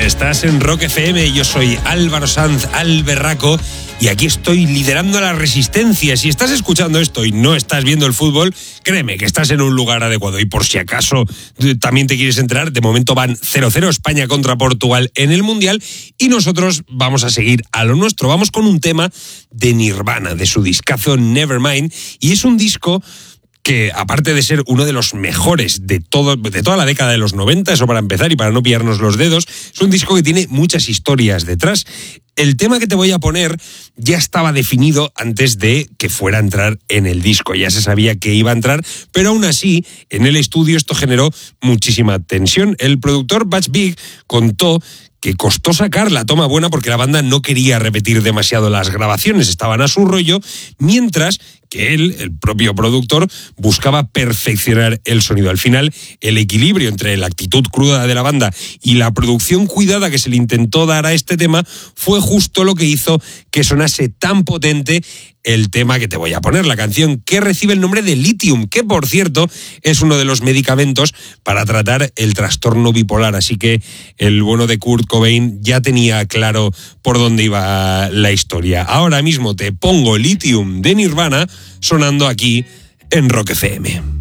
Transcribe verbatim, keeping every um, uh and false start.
Estás en Rock F M, yo soy Álvaro Sanz, Alberraco, y aquí estoy liderando la resistencia. Si estás escuchando esto y no estás viendo el fútbol, créeme que estás en un lugar adecuado. Y por si acaso también te quieres enterar, de momento van cero cero España contra Portugal en el Mundial, y nosotros vamos a seguir a lo nuestro. Vamos con un tema de Nirvana, de su discazo Nevermind, y es un disco que, aparte de ser uno de los mejores de todo, de toda la década de los noventa, eso para empezar y para no pillarnos los dedos, es un disco que tiene muchas historias detrás. El tema que te voy a poner ya estaba definido antes de que fuera a entrar en el disco, ya se sabía que iba a entrar, pero aún así, en el estudio esto generó muchísima tensión. El productor Butch Vig contó que costó sacar la toma buena porque la banda no quería repetir demasiado las grabaciones, estaban a su rollo, mientras que él, el propio productor, buscaba perfeccionar el sonido. Al final, el equilibrio entre la actitud cruda de la banda y la producción cuidada que se le intentó dar a este tema fue justo lo que hizo que sonase tan potente el tema que te voy a poner, la canción que recibe el nombre de Lithium, que por cierto es uno de los medicamentos para tratar el trastorno bipolar, así que el bueno de Kurt Cobain ya tenía claro por dónde iba la historia. Ahora mismo te pongo Lithium de Nirvana sonando aquí en Rock F M.